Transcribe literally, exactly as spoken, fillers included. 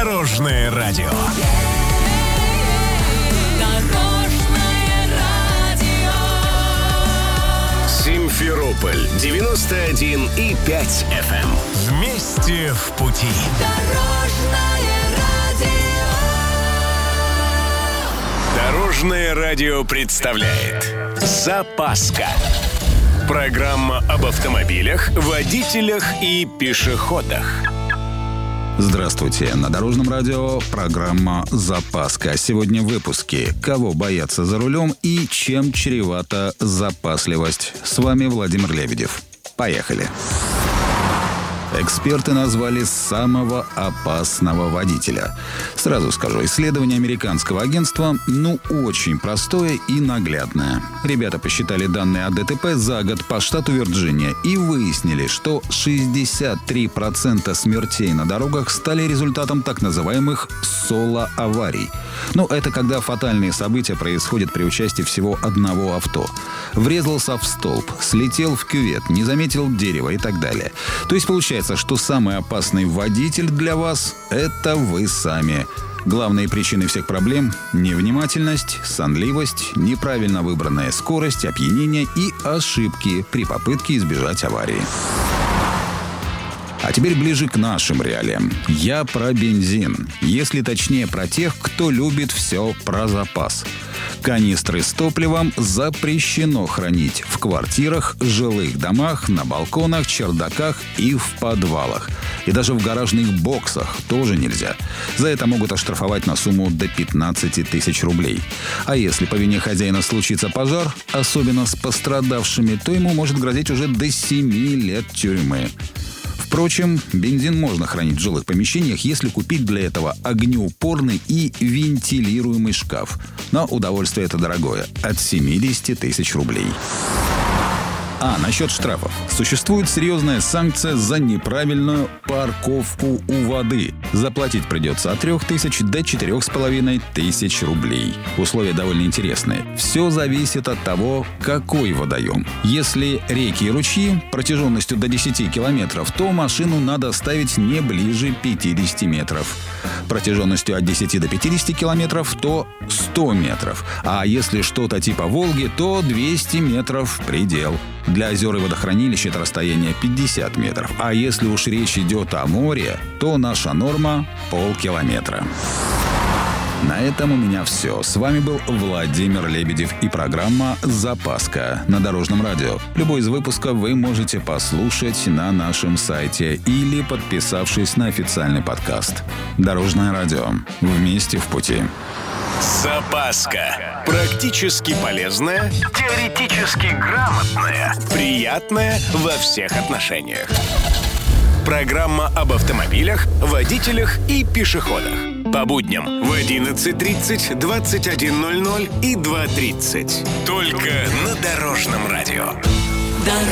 Дорожное радио. Симферополь девяносто один и пять эф эм. Вместе в пути. Дорожное радио. Дорожное радио представляет «Запаска». Программа об автомобилях, водителях и пешеходах. Здравствуйте. На Дорожном радио программа «Запаска». Сегодня в выпуске «Кого бояться за рулем» и чем чревата запасливость. С вами Владимир Лебедев. Поехали. Эксперты назвали самого опасного водителя. Сразу скажу, исследование американского агентства, ну, очень простое и наглядное. Ребята посчитали данные о ДТП за год по штату Вирджиния и выяснили, что шестьдесят три процента смертей на дорогах стали результатом так называемых соло-аварий. Ну, это когда фатальные события происходят при участии всего одного авто. Врезался в столб, слетел в кювет, не заметил дерева и так далее. То есть получается, что самый опасный водитель для вас – это вы сами. Главные причины всех проблем – невнимательность, сонливость, неправильно выбранная скорость, опьянение и ошибки при попытке избежать аварии. А теперь ближе к нашим реалиям. Я про бензин. Если точнее, про тех, кто любит все про запас. Канистры с топливом запрещено хранить в квартирах, жилых домах, на балконах, чердаках и в подвалах. И даже в гаражных боксах тоже нельзя. За это могут оштрафовать на сумму до пятнадцать тысяч рублей. А если по вине хозяина случится пожар, особенно с пострадавшими, то ему может грозить уже до семи лет тюрьмы. Впрочем, бензин можно хранить в жилых помещениях, если купить для этого огнеупорный и вентилируемый шкаф. Но удовольствие это дорогое – от семьдесят тысяч рублей. А, насчет штрафов. Существует серьезная санкция за неправильную парковку у воды. Заплатить придется от трех тысяч до четырех с половиной тысяч рублей. Условия довольно интересные. Все зависит от того, какой водоем. Если реки и ручьи протяженностью до десяти километров, то машину надо ставить не ближе пятидесяти метров. Протяженностью от десяти до пятидесяти километров, то сто метров. А если что-то типа Волги, то двести метров предел. Для озер и водохранилищ это расстояние пятьдесят метров. А если уж речь идет о море, то наша норма – полкилометра. На этом у меня все. С вами был Владимир Лебедев и программа «Запаска» на Дорожном радио. Любой из выпусков вы можете послушать на нашем сайте или подписавшись на официальный подкаст. Дорожное радио. Вместе в пути. Запаска. Практически полезная, теоретически грамотная, приятная во всех отношениях. Программа об автомобилях, водителях и пешеходах. По будням в одиннадцать тридцать, двадцать один ноль ноль и два тридцать. Только на Дорожном радио.